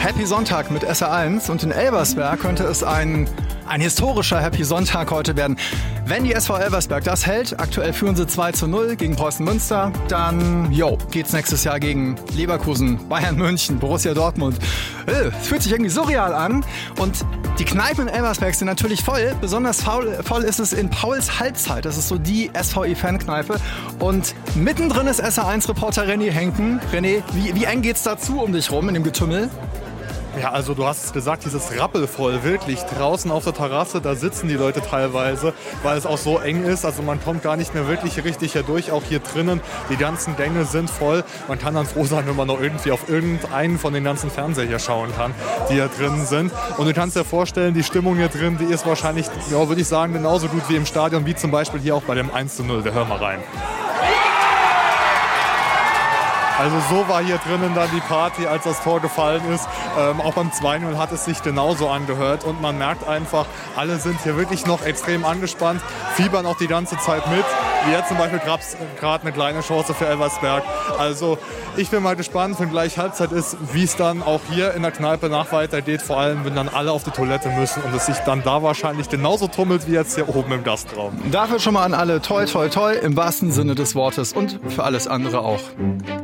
Happy Sonntag mit SR1 und in Elversberg könnte es ein historischer Happy Sonntag heute werden. Wenn die SV Elversberg das hält, aktuell führen sie 2:0 gegen Preußen Münster, dann geht's nächstes Jahr gegen Leverkusen, Bayern München, Borussia Dortmund. Es fühlt sich irgendwie surreal an und die Kneipen in Elversberg sind natürlich voll. Besonders voll ist es in Pauls Halbzeit. Das ist so die SVI-Fankneipe. Und mittendrin ist SR1-Reporter René Henken. René, wie eng geht's dazu um dich rum in dem Getümmel? Ja, also du hast es gesagt, dieses rappelvoll, wirklich. Draußen auf der Terrasse, da sitzen die Leute teilweise, weil es auch so eng ist. Also man kommt gar nicht mehr wirklich richtig hier durch, auch hier drinnen. Die ganzen Gänge sind voll. Man kann dann froh sein, wenn man noch irgendwie auf irgendeinen von den ganzen Fernseher hier schauen kann, die hier drinnen sind. Und du kannst dir vorstellen, die Stimmung hier drin, die ist wahrscheinlich, würde ich sagen, genauso gut wie im Stadion, wie zum Beispiel hier auch bei dem 1:0. Wir hören mal rein. Also so war hier drinnen dann die Party, als das Tor gefallen ist. Auch beim 2:0 hat es sich genauso angehört. Und man merkt einfach, alle sind hier wirklich noch extrem angespannt, fiebern auch die ganze Zeit mit. Wie jetzt zum Beispiel gerade eine kleine Chance für Elversberg. Also ich bin mal gespannt, wenn gleich Halbzeit ist, wie es dann auch hier in der Kneipe nach weitergeht. Vor allem, wenn dann alle auf die Toilette müssen und es sich dann da wahrscheinlich genauso tummelt wie jetzt hier oben im Gastraum. Dafür schon mal an alle toi toi toi im wahrsten Sinne des Wortes und für alles andere auch.